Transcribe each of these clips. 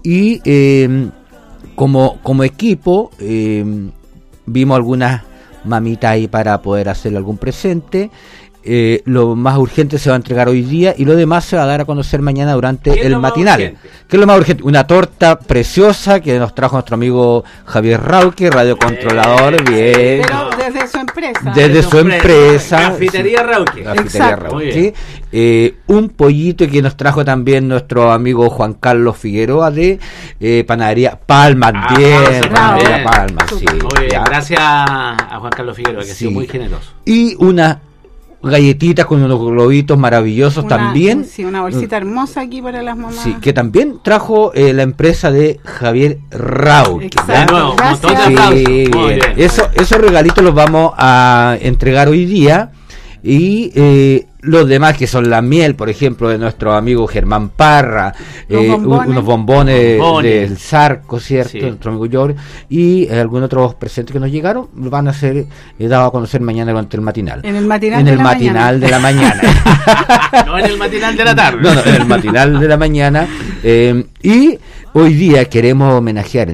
Y como equipo vimos algunas mamitas ahí para poder hacerle algún presente. Lo más urgente se va a entregar hoy día y lo demás se va a dar a conocer mañana durante el matinal. ¿Qué es lo más urgente? Una torta preciosa que nos trajo nuestro amigo Javier Rauque, radiocontrolador. Bien. Pero desde su empresa. Desde su empresa. Cafetería Rauque. Cafetería Rauque. ¿Sí? Un pollito que nos trajo también nuestro amigo Juan Carlos Figueroa de Panadería Palma. Bien, Panadería Palma. Sí, muy bien. Gracias a Juan Carlos Figueroa, que ha sido muy generoso. Y una galletitas con unos globitos maravillosos también. Sí, una bolsita hermosa aquí para las mamás. Sí, que también trajo la empresa de Javier Rauque. Exacto. Sí, bien. Esos regalitos los vamos a entregar hoy día. Y los demás, que son la miel, por ejemplo, de nuestro amigo Germán Parra, unos bombones del Zarco, ¿cierto? Sí. Nuestro amigo George, y algunos otros presentes que nos llegaron van a ser dados a conocer mañana durante el matinal. En el matinal, de la mañana. No en el matinal de la tarde. No, en el matinal de la mañana. Y hoy día queremos homenajear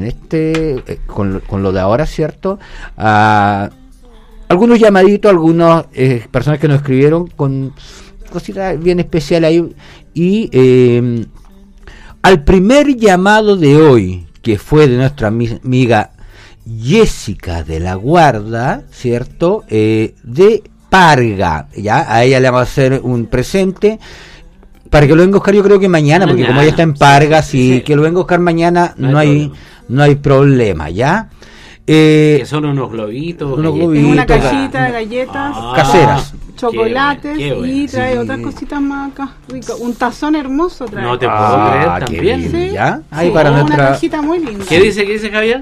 con lo de ahora, ¿cierto? A algunos llamaditos, algunas personas que nos escribieron con cositas bien especiales ahí. Y al primer llamado de hoy, que fue de nuestra amiga Jessica de la Guarda, ¿cierto? De Parga, ¿ya? A ella le vamos a hacer un presente para que lo venga a buscar, yo creo que mañana, porque como ella está en Parga, sí, que lo venga a buscar mañana, no hay problema, ¿ya? Que son unos globitos, una cajita de galletas caseras, chocolates, y trae otras cositas más acá, rico. Un tazón hermoso trae. No te puedo creer también. Bien, ¿ya? Ahí para nuestra una cajita muy linda. ¿Qué dice Javier?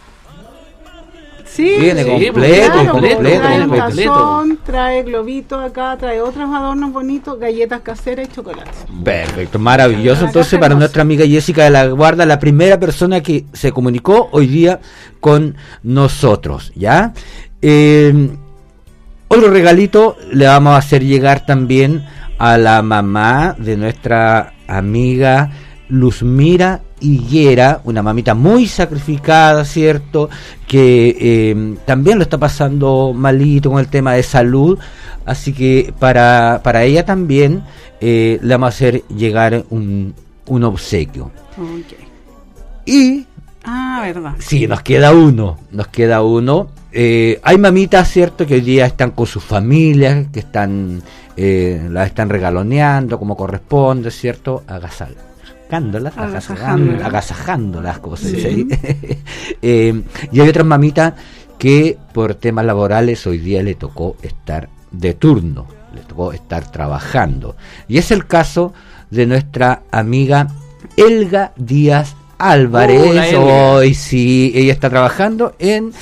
Sí, viene completo, trae un tazón, trae globitos acá, trae otros adornos bonitos, galletas caseras y chocolates. Perfecto, maravilloso. Entonces, para nuestra amiga Jessica de la Guarda, la primera persona que se comunicó hoy día con nosotros, ¿ya? Otro regalito le vamos a hacer llegar también a la mamá de nuestra amiga Luzmira Higuera, una mamita muy sacrificada, ¿cierto? Que también lo está pasando malito con el tema de salud, así que para ella también le vamos a hacer llegar un obsequio. Okay. Y verdad. Sí, nos queda uno. Hay mamitas, ¿cierto?, que hoy día están con sus familias, que las están regaloneando como corresponde, ¿cierto? Agasajándolas, como se dice ahí. Y hay otras mamitas que por temas laborales hoy día le tocó estar de turno, le tocó estar trabajando. Y es el caso de nuestra amiga Elga Díaz Álvarez. Hoy sí, ella está trabajando en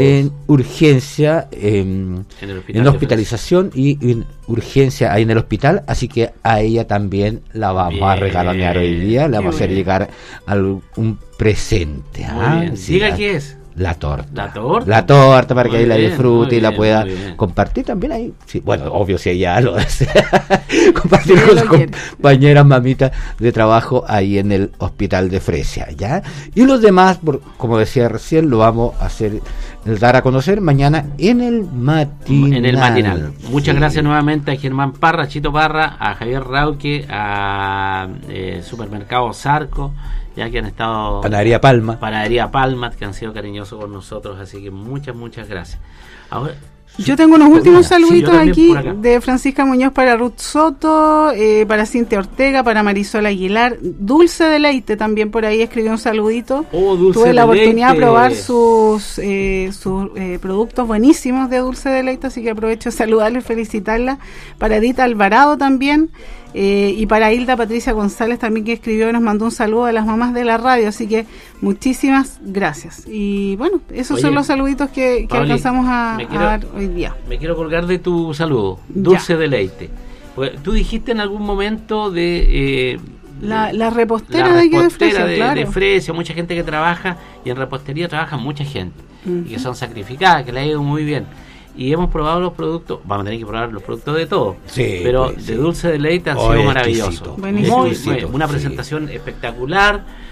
urgencia, en hospitalización y en urgencia ahí en el hospital, así que a ella también la vamos a regalonear hoy día, le vamos a hacer llegar un presente. Sí, diga qué es. La torta para que ahí la disfrute y la pueda compartir también ahí. Sí, bueno, obvio, si ella lo desea, compartir con sus compañeras mamitas de trabajo ahí en el hospital de Fresia, ¿ya? Y los demás, como decía recién, lo vamos a dar a conocer mañana en el matinal. Muchas gracias nuevamente a Germán Parra, Chito Parra, a Javier Rauque, a Supermercado Zarco, ya que han estado Panadería Palma, que han sido cariñosos con nosotros, así que muchas gracias. Ahora, yo tengo unos últimos saluditos aquí de Francisca Muñoz para Ruth Soto, para Cintia Ortega, para Marisol Aguilar, Dulce Deleite también por ahí escribió un saludito. Tuve la oportunidad de probar sus productos buenísimos de Dulce Deleite, así que aprovecho de saludarla y felicitarla. Para Edita Alvarado también. Y para Hilda Patricia González también, que escribió y nos mandó un saludo a las mamás de la radio, así que muchísimas gracias. Y bueno, esos son los saluditos que Pauli, alcanzamos a dar hoy día. Me quiero colgar de tu saludo, Dulce Deleite. Porque tú dijiste en algún momento de la repostera de aquí de Fresia, claro. De Fresia, mucha gente que trabaja, y en repostería trabaja mucha gente, y que son sacrificadas, que le ha ido muy bien. Y hemos probado los productos, vamos a tener que probar los productos de todo, pero de Dulce Deleite han sido maravillosos. Buenísimo. Una presentación espectacular,